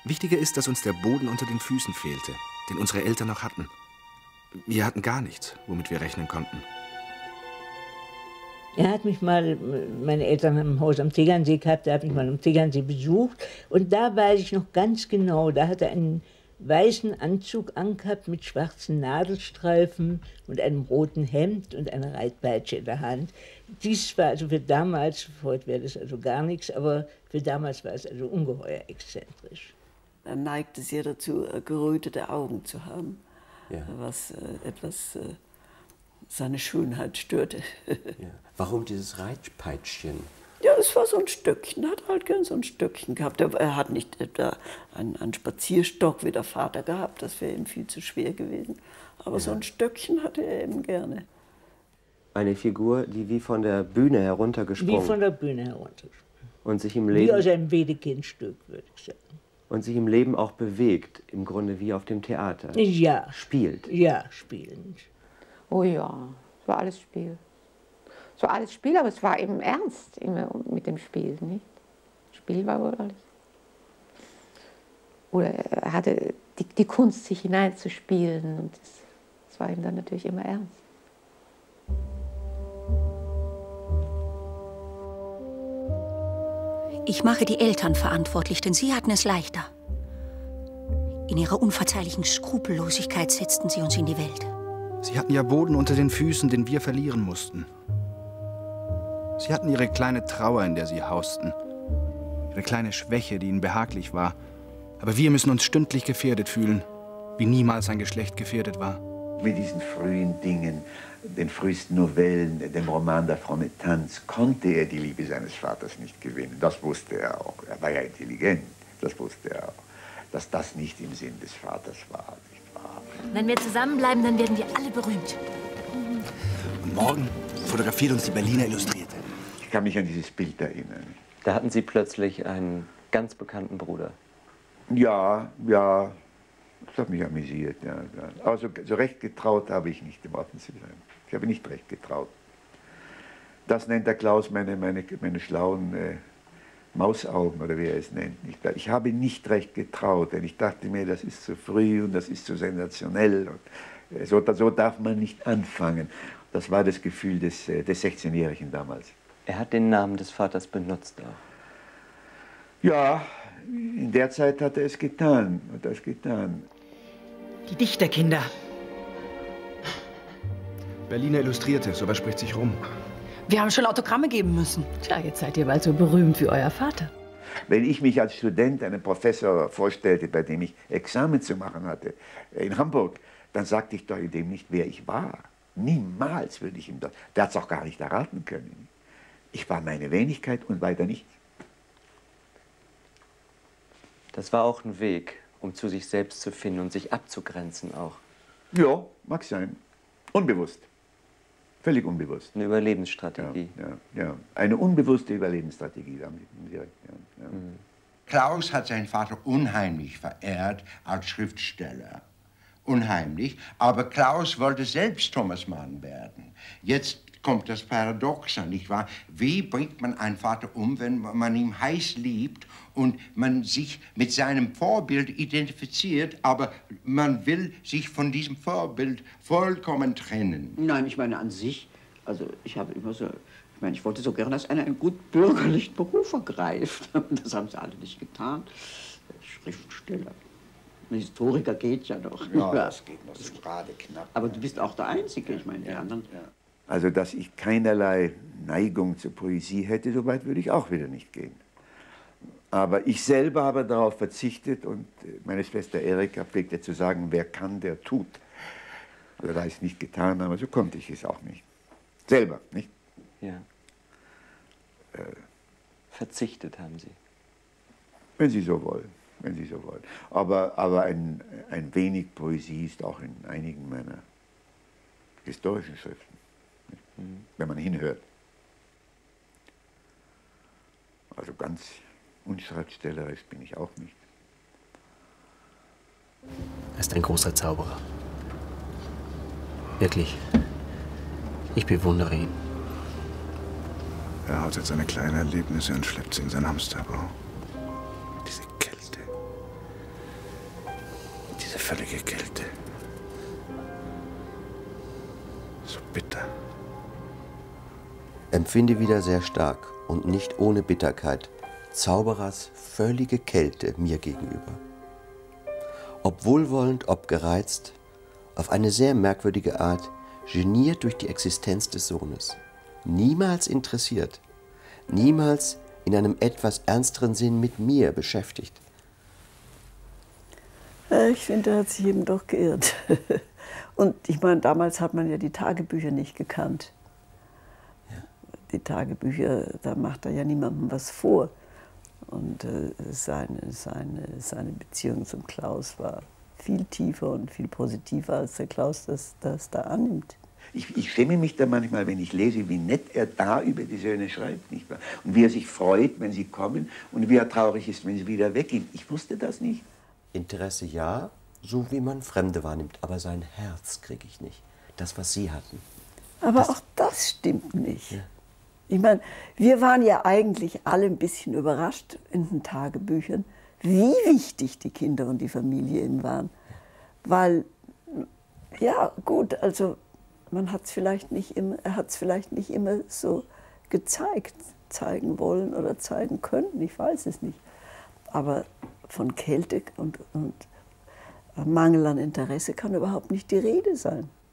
Wichtiger ist, dass uns der Boden unter den Füßen fehlte, den unsere Eltern noch hatten. Wir hatten gar nichts, womit wir rechnen konnten. Er hat mich mal, meine Eltern haben ein Haus am Tegernsee gehabt, er hat mich mal am Tegernsee besucht. Und da weiß ich noch ganz genau, da hat er einen weißen Anzug angehabt mit schwarzen Nadelstreifen und einem roten Hemd und einer Reitpeitsche in der Hand. Dies war also für damals, heute wäre das also gar nichts, aber für damals war es also ungeheuer exzentrisch. Er neigte sehr dazu, gerötete Augen zu haben, ja. Was etwas seine Schönheit störte. Ja. Warum dieses Reitpeitschchen? Ja, es war so ein Stöckchen, er hat halt gern so ein Stöckchen gehabt. Er hat nicht etwa einen Spazierstock wie der Vater gehabt, das wäre ihm viel zu schwer gewesen. Aber so ein Stöckchen hatte er eben gerne. Eine Figur, die wie von der Bühne heruntergesprungen. Wie von der Bühne heruntergesprungen. Und sich im Leben, wie aus einem Wedekindstück, würde ich sagen. Und sich im Leben auch bewegt, im Grunde wie auf dem Theater. Ja. Spielt. Ja, spielend. Oh ja, es war alles Spiel. Es war alles Spiel, aber es war eben ernst immer mit dem Spiel, nicht? Spiel war wohl alles. Oder er hatte die Kunst, sich hineinzuspielen, und das war ihm dann natürlich immer ernst. Ich mache die Eltern verantwortlich, denn sie hatten es leichter. In ihrer unverzeihlichen Skrupellosigkeit setzten sie uns in die Welt. Sie hatten ja Boden unter den Füßen, den wir verlieren mussten. Sie hatten ihre kleine Trauer, in der sie hausten. Ihre kleine Schwäche, die ihnen behaglich war. Aber wir müssen uns stündlich gefährdet fühlen, wie niemals ein Geschlecht gefährdet war. Mit diesen frühen Dingen, den frühesten Novellen, dem Roman Der fromme Tanz, konnte er die Liebe seines Vaters nicht gewinnen. Das wusste er auch. Er war ja intelligent, das wusste er auch. Dass das nicht im Sinn des Vaters war, nicht wahr? Wenn wir zusammenbleiben, dann werden wir alle berühmt. Und morgen fotografiert uns die Berliner Illustrierte. Ich kann mich an dieses Bild erinnern. Da hatten Sie plötzlich einen ganz bekannten Bruder. Ja, ja. Das hat mich amüsiert, ja. Aber so recht getraut habe ich nicht, im wahrsten Sinne. Ich habe nicht recht getraut. Das nennt der Klaus meine schlauen Mausaugen, oder wie er es nennt. Ich habe nicht recht getraut, denn ich dachte mir, das ist zu früh und das ist zu sensationell. Und so darf man nicht anfangen. Das war das Gefühl des 16-Jährigen damals. Er hat den Namen des Vaters benutzt auch. Ja, in der Zeit hat er es getan. Die Dichterkinder. Berliner Illustrierte, sowas spricht sich rum. Wir haben schon Autogramme geben müssen. Tja, jetzt seid ihr bald so berühmt wie euer Vater. Wenn ich mich als Student einem Professor vorstellte, bei dem ich Examen zu machen hatte, in Hamburg, dann sagte ich doch dem nicht, wer ich war. Niemals würde ich ihm das. Der hat es auch gar nicht erraten können. Ich war meine Wenigkeit und weiter nichts. Das war auch ein Weg, um zu sich selbst zu finden und sich abzugrenzen auch. Ja, mag sein. Unbewusst. Völlig unbewusst. Eine Überlebensstrategie. Ja. Eine unbewusste Überlebensstrategie. Direkt, ja. Klaus hat seinen Vater unheimlich verehrt als Schriftsteller. Unheimlich. Aber Klaus wollte selbst Thomas Mann werden. Jetzt kommt das Paradoxon, nicht wahr? Wie bringt man einen Vater um, wenn man ihn heiß liebt und man sich mit seinem Vorbild identifiziert, aber man will sich von diesem Vorbild vollkommen trennen? Nein, ich meine an sich, also ich habe immer so, ich wollte so gerne, dass einer einen gut bürgerlichen Beruf ergreift. Das haben sie alle nicht getan. Schriftsteller. Ein Historiker geht ja noch. Ja, das geht noch so gerade knapp. Aber du bist auch der Einzige, ich meine, die anderen. Ja. Also, dass ich keinerlei Neigung zur Poesie hätte, so weit würde ich auch wieder nicht gehen. Aber ich selber habe darauf verzichtet und meine Schwester Erika pflegte zu sagen, wer kann, der tut. Oder da ich es nicht getan habe, so konnte ich es auch nicht. Selber, nicht? Ja. Verzichtet haben Sie. Wenn Sie so wollen, wenn Sie so wollen. Aber ein wenig Poesie ist auch in einigen meiner historischen Schriften. Wenn man hinhört. Also ganz unschriftstellerisch bin ich auch nicht. Er ist ein großer Zauberer. Wirklich. Ich bewundere ihn. Er haut jetzt seine kleinen Erlebnisse und schleppt sie in sein Hamsterbau. Diese Kälte. völlige Kälte. So bitter. Empfinde wieder sehr stark und nicht ohne Bitterkeit Zauberers völlige Kälte mir gegenüber. Ob wohlwollend, ob gereizt, auf eine sehr merkwürdige Art, geniert durch die Existenz des Sohnes. Niemals interessiert, niemals in einem etwas ernsteren Sinn mit mir beschäftigt. Ich finde, er hat sich eben doch geirrt. Und ich meine, damals hat man ja die Tagebücher nicht gekannt. Ja. Die Tagebücher, da macht er ja niemandem was vor. Und seine Beziehung zum Klaus war viel tiefer und viel positiver, als der Klaus das da annimmt. Ich schäme mich da manchmal, wenn ich lese, wie nett er da über die Söhne schreibt, nicht wahr? Und wie er sich freut, wenn sie kommen, und wie er traurig ist, wenn sie wieder weggehen. Ich wusste das nicht. Interesse ja, so wie man Fremde wahrnimmt, aber sein Herz kriege ich nicht. Das, was Sie hatten. Aber auch das stimmt nicht. Ja. Ich meine, wir waren ja eigentlich alle ein bisschen überrascht in den Tagebüchern, wie wichtig die Kinder und die Familie ihm waren. Weil, ja gut, also er hat es vielleicht nicht immer so zeigen wollen oder zeigen können, ich weiß es nicht. Aber von Kälte und Mangel an Interesse kann überhaupt nicht die Rede sein.